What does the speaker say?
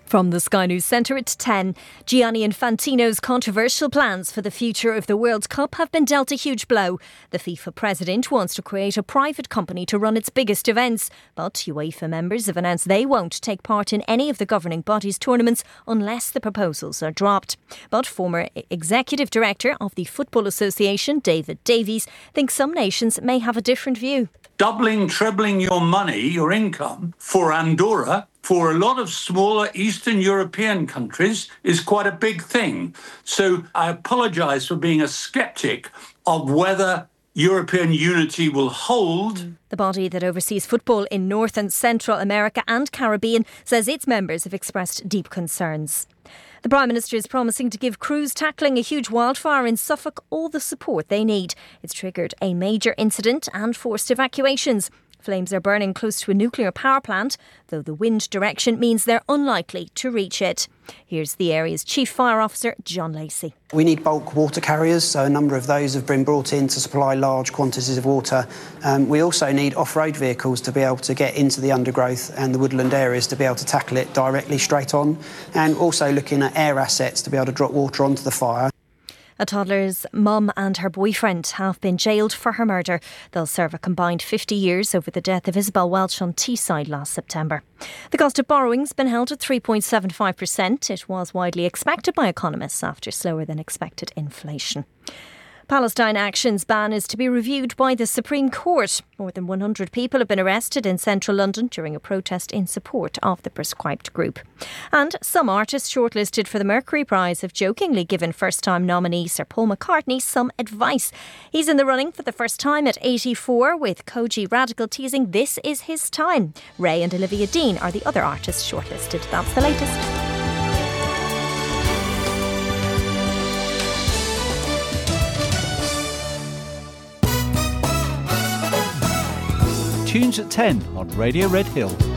From the Sky News Centre at 10, Gianni Infantino's controversial plans for the future of the World Cup have been dealt a huge blow. The FIFA president wants to create a private company to run its biggest events, but UEFA members have announced they won't take part in any of the governing body's tournaments unless the proposals are dropped. But former executive director of the Football Association, David Davies, thinks some nations may have a different view. Doubling, trebling your money, your income, for Andorra, for a lot of smaller Eastern European countries, is quite a big thing. So I apologise for being a sceptic of whether European unity will hold. The body that oversees football in North and Central America and Caribbean says its members have expressed deep concerns. The Prime Minister is promising to give crews tackling a huge wildfire in Suffolk all the support they need. It's triggered a major incident and forced evacuations. Flames are burning close to a nuclear power plant, though the wind direction means they're unlikely to reach it. Here's the area's Chief Fire Officer, John Lacey. We need bulk water carriers, so a number of those have been brought in to supply large quantities of water. We also need off-road vehicles to be able to get into the undergrowth and the woodland areas to be able to tackle it directly straight on, and also looking at air assets to be able to drop water onto the fire. A toddler's mum and her boyfriend have been jailed for her murder. They'll serve a combined 50 years over the death of Isabel Welch on Teesside last September. The cost of borrowing's been held at 3.75%. It was widely expected by economists after slower than expected inflation. Palestine Action's ban is to be reviewed by the Supreme Court. More than 100 people have been arrested in central London during a protest in support of the prescribed group. And some artists shortlisted for the Mercury Prize have jokingly given first-time nominee Sir Paul McCartney some advice. He's in the running for the first time at 84, with Koji Radical teasing this is his time. Ray and Olivia Dean are the other artists shortlisted. That's the latest. Tunes at 10 on Radio Red Hill.